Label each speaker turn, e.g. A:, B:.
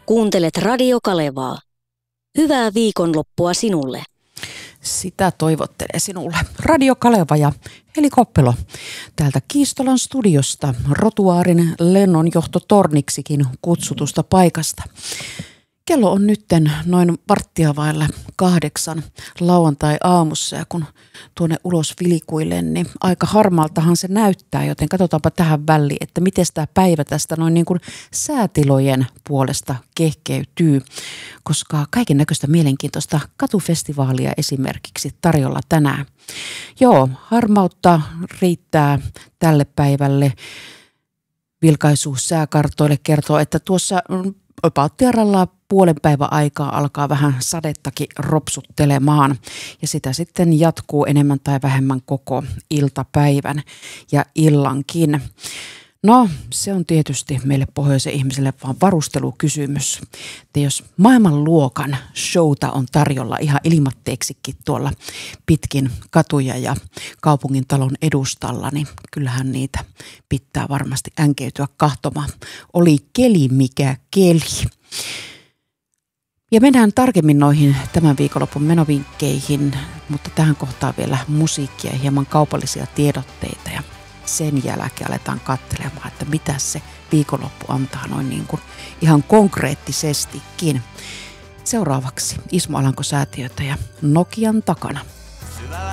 A: Kuuntelet Radio Kalevaa. Hyvää viikonloppua sinulle.
B: Sitä toivottelee sinulle Radio Kaleva ja Heli Koppelo täältä Kiistolan studiosta Rotuaarin lennonjohtotorniksikin kutsutusta paikasta. Kello on nytten noin 7:15 lauantai-aamussa ja kun tuonne ulos vilikuilen, niin aika harmaltahan se näyttää, joten katsotaanpa tähän väliin, että miten tämä päivä tästä noin niin kuin säätilojen puolesta kehkeytyy, koska kaiken näköistä mielenkiintoista katufestivaalia esimerkiksi tarjolla tänään. Joo, harmautta riittää tälle päivälle. Vilkaisuus sääkartoille kertoo, että tuossa Pauttiaralla puolen päivän aikaa alkaa vähän sadettakin ropsuttelemaan ja sitä sitten jatkuu enemmän tai vähemmän koko iltapäivän ja illankin. No, se on tietysti meille pohjoisen ihmiselle vaan varustelukysymys. Että jos maailmanluokan showta on tarjolla ihan ilmatteeksikin tuolla pitkin katuja ja kaupungin talon edustalla, niin kyllähän niitä pitää varmasti änkeytyä kahtomaan. Oli keli mikä keli. Ja mennään tarkemmin noihin tämän viikonlopun menovinkkeihin, mutta tähän kohtaan vielä musiikkia ja hieman kaupallisia tiedotteita ja sen jälkeen aletaan katselemaan, että mitä se viikonloppu antaa noin niin kuin ihan konkreettisestikin. Seuraavaksi Ismo Alanko-säätiötä ja Nokian takana.
C: Syvällä